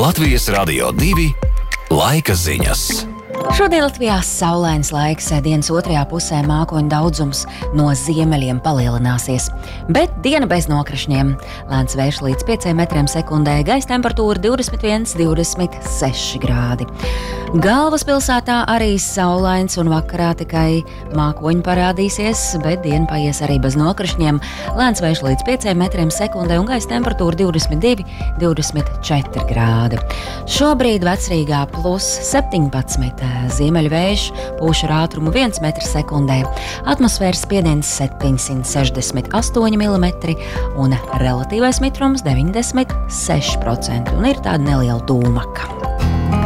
Latvijas Radio 2 laika ziņas. Šodien Latvijā saulains laiks, dienas otrajā pusē mākoņu daudzums no ziemeļiem palielināsies, bet diena bez nokrišņiem. Lēns vējš līdz 5 metriem sekundē, gaisa temperatūra 21–26 grādi. Galvaspilsētā arī saulains un vakarā tikai mākoņi parādīsies, bet diena paies arī bez nokrišņiem. Lēns vējš līdz 5 metriem sekundē un gaisa temperatūra 22–24 grādi. Šobrīd Vecrīgā +17. Ziemeļvējš pūš ar ātrumu 1 metru sekundē, atmosfēras spiediens 768 mm un relatīvais mitrums 96% un ir tāda neliela dūmaka.